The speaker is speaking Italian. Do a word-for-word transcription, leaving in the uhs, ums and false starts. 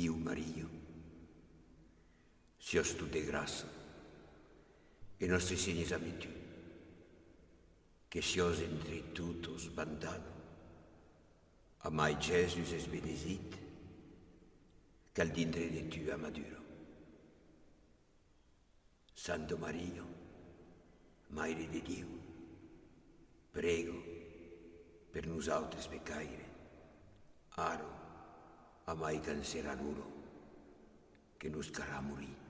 Dio Mario, sios tu de graça, e nostri segnes ami tu, che sios entre tutos bandado, amai Jesus es benesit, cal dintre de tu amaduro. Santo Mario, Maire de Dio, prego per nosaltres pecaire, aro, amai cancerà duro, che nos carà morir.